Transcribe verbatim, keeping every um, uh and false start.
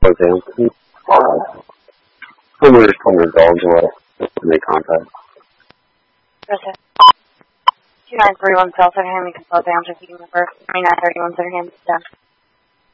slow down. Uh, somewhere just putting their dogs away to make contact. Okay. two nine three one South Oklahoma, you can slow down to feeding the first three nine thirty one Center Ham.